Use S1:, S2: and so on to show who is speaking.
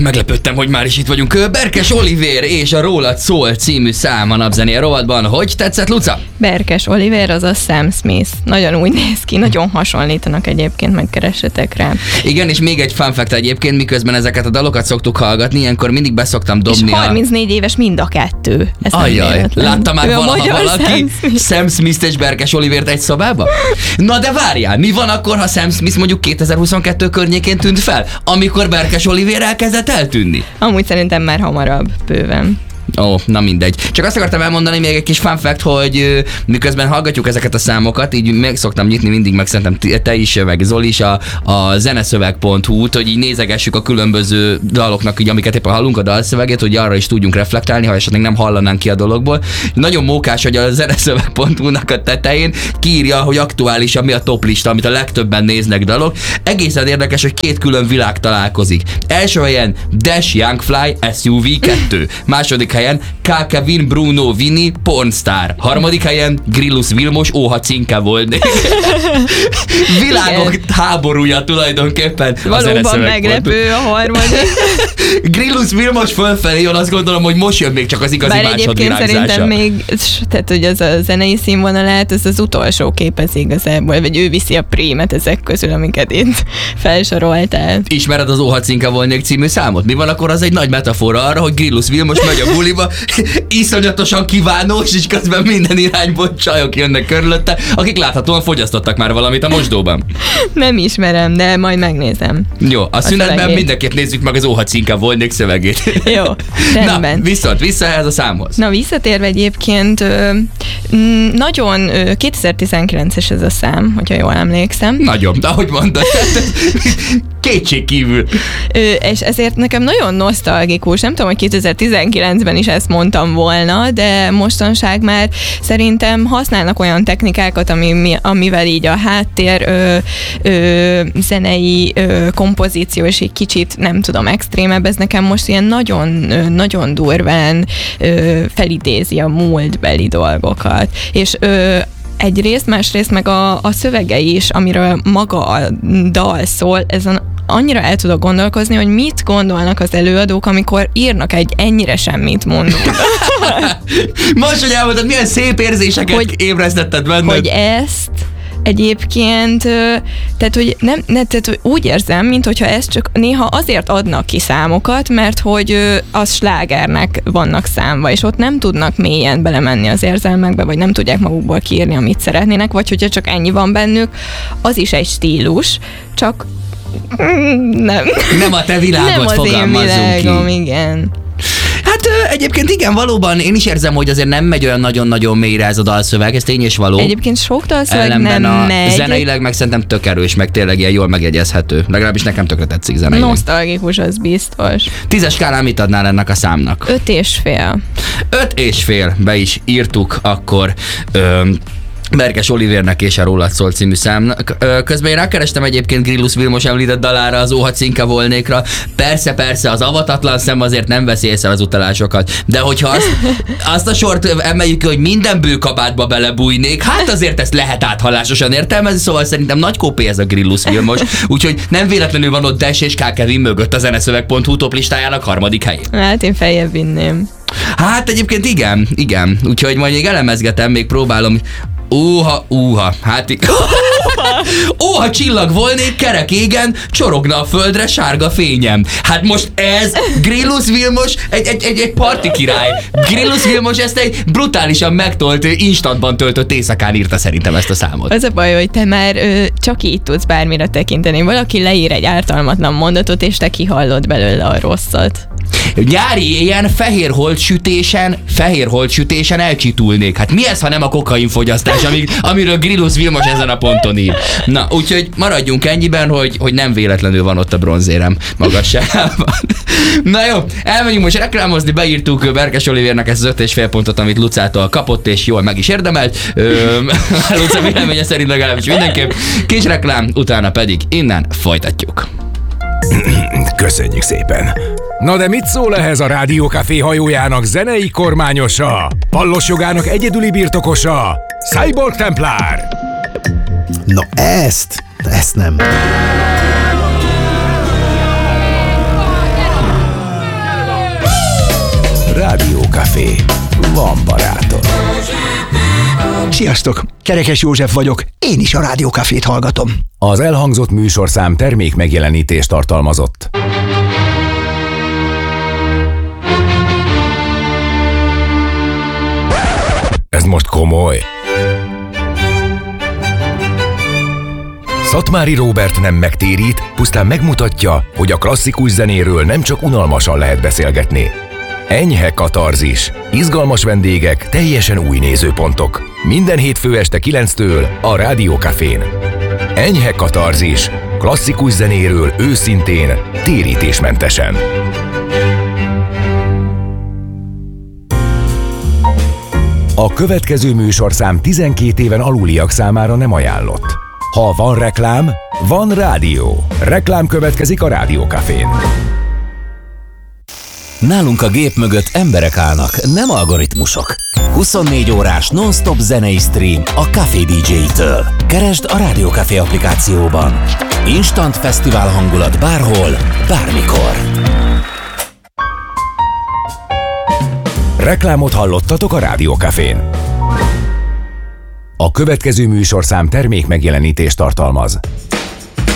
S1: meglepődtem, hogy már is itt vagyunk. Berkes Olivér és a Rólad szól című szám a Napzenéje rovatban. Hogy tetszett, Luca?
S2: Berkes Olivér, azaz Sam Smith. Nagyon úgy néz ki, nagyon hasonlítanak egyébként, megkeressetek rá.
S1: Igen, és még egy fun fact egyébként, miközben ezeket a dalokat szoktuk hallgatni, ilyenkor mindig beszoktam dobni.
S2: És 34 éves mind a kettő.
S1: Ajjaj, látta már valaha valaki Sam Smith és Berkes Olivért egy szobába? Na de várjál, mi van akkor, ha Sam Smith mondjuk 2022 környékén tűnt fel, amikor Berkes Olivér elkezdett eltűnni?
S2: Amúgy szerintem már hamarabb, bőven.
S1: Ó, na mindegy. Csak azt akartam elmondani még egy kis fun fact, hogy miközben hallgatjuk ezeket a számokat, így meg szoktam nyitni mindig, meg szerintem te is, meg Zoli is a zeneszöveg.hu-t, hogy így nézegessük a különböző daloknak, így, amiket éppen hallunk a dalszöveget, hogy arra is tudjunk reflektálni, ha esetleg nem hallanánk ki a dologból. Nagyon mókás, hogy a zeneszöveg.hu-nak a tetején kiírja, hogy aktuálisan mi a top lista, amit a legtöbben néznek dalok. Egészen érdekes, hogy két külön világ találkozik. Első helyen Dash Youngfly SUV 2. Második helyen K. Kevin Bruno Vini Pornstar. Harmadik helyen Grillus Vilmos Óha Cinke volt. Világok háborúja tulajdonképpen.
S2: Valóban meglepő a harmadik.
S1: Grillus Vilmos fölfelé jön, azt gondolom, hogy most jön még csak az igazi másodvirágzása.
S2: Bár egyébként szerintem még, tehát hogy az a zenei színvonalát, ez az utolsó képez igazából, vagy ő viszi a prémet ezek közül, amiket itt felsoroltál.
S1: Ismered az Óha Cinke volnék című számot? Mi van akkor? Az egy nagy metafora arra, hogy Grillus Vilmos megy a buliba, iszonyatosan kívánós, és közben minden irányból csajok jönnek körülötte, akik láthatóan fogyasztottak már valamit a mosdóban.
S2: Nem ismerem, de majd megnézem.
S1: Jó, a szünetben mindenképp nézzük meg az Óha Cinke volnék szövegét.
S2: Jó, rendben.
S1: Na, viszont vissza ehhez a számhoz.
S2: Na, visszatérve egyébként, nagyon 2019-es ez a szám, hogyha jól emlékszem.
S1: Nagyon, de ahogy mondod, kétségkívül.
S2: És ezért nekem nagyon nosztalgikus, nem tudom, hogy 2019-ben is ezt mondtam volna, de mostanság már szerintem használnak olyan technikákat, amivel így a háttér zenei kompozíció és egy kicsit, nem tudom, extrémebb, ez nekem most ilyen nagyon durván felidézi a múltbeli dolgokat. És egyrészt, másrészt meg a szövege is, amiről maga a dal szól, ezen annyira el tudok gondolkozni, hogy mit gondolnak az előadók, amikor írnak egy ennyire semmit mondó.
S1: Most, hogy elmondod, milyen szép érzéseket ébresztetted benned.
S2: Hogy ezt egyébként, tehát, hogy tehát, hogy úgy érzem, mintha ezt csak néha azért adnak ki számokat, mert hogy az slágernek vannak számva, és ott nem tudnak mélyen belemenni az érzelmekbe, vagy nem tudják magukból kiírni, amit szeretnének, vagy hogyha csak ennyi van bennük, az is egy stílus, csak nem
S1: a te világod, fogalmazzunk ki.
S2: Nem az én világom, igen.
S1: Hát egyébként igen, valóban én is érzem, hogy azért nem megy olyan nagyon-nagyon mélyre ez a dalszöveg, ez tény és való.
S2: Egyébként sok dalszöveg
S1: ellenben
S2: nem megy.
S1: Zeneileg meg szerintem tök erős, meg tényleg ilyen jól megjegyezhető. Legalábbis nekem tökre tetszik zeneileg.
S2: Nosztalgikus, az biztos.
S1: 10-es skálán mit adnál ennek a számnak?
S2: 5,5.
S1: 5,5, be is írtuk akkor. Berkes Olivérnek és a Rólad szól című számnak. Közben én rákerestem egyébként Grillus Vilmos említett dalára, az Óha Cinke volnékra. Persze, az avatatlan szem azért nem veszi észre az utalásokat. De hogyha azt a sort emeljük ki, hogy minden bőkabátba belebújnék, hát azért ezt lehet áthallásosan értelmezni, szóval szerintem nagy kópé ez a Grillus Vilmos. Úgyhogy nem véletlenül van ott Dash és K. Kevin mögött a zeneszöveg.hu top listájának harmadik helyén.
S2: Hát én feljebb vinném.
S1: Hát egyébként igen. Úgyhogy majd még elemezgetem, még próbálom. Hát óha csillag volnék, kerek égen, csorogna a földre sárga fényem. Hát most ez Grillus Vilmos egy parti király. Grillus Vilmos ezt egy brutálisan megtolt, instantban töltött éjszakán írta szerintem ezt a számot.
S2: Az a baj, hogy te már csak így tudsz bármire tekinteni. Valaki leír egy ártalmatlan mondatot, és te kihallod belőle a rosszat.
S1: Nyári éjjel fehér holtsütésen elcsitulnék. Hát mi ez, ha nem a kokainfogyasztás, amiről Grillus Vilmos ezen a ponton ír. Na, úgyhogy maradjunk ennyiben, hogy nem véletlenül van ott a bronzérem magasságában. Na jó, elmegyünk most reklámozni, beírtuk Berkes Olivérnek ezt az 5,5 pontot, amit Lucától kapott, és jól meg is érdemelt. Luca véleménye szerint legalábbis mindenképp. Kis reklám, utána pedig innen folytatjuk.
S3: Köszönjük szépen! Na de mit szól ehhez a Rádiókafé hajójának zenei kormányosa? Pallos jogának egyedüli birtokosa? Cyborg Templár!
S4: Na ezt nem.
S3: Café. Van barátom.
S4: Sziasztok! Kerekes József vagyok, én is a Rádió Cafét hallgatom.
S3: Az elhangzott műsorszám termék megjelenítést tartalmazott. Ez most komoly. Szatmári Róbert nem megtérít, pusztán megmutatja, hogy a klasszikus zenéről nem csak unalmasan lehet beszélgetni. Enyhe katarzis, izgalmas vendégek, teljesen új nézőpontok. Minden hétfő este 9-től a Rádió Cafén. Enyhe katarzis, klasszikus zenéről őszintén, térítésmentesen. A következő műsorszám 12 éven aluliak számára nem ajánlott. Ha van reklám, van rádió. Reklám következik a Rádió Cafén.
S5: Nálunk a gép mögött emberek állnak, nem algoritmusok. 24 órás non-stop zenei stream a Café DJ-től. Keresd a Rádió Café applikációban. Instant fesztivál hangulat bárhol, bármikor.
S3: Reklámot hallottatok a Rádió Cafén. A következő műsorszám termék megjelenítést tartalmaz.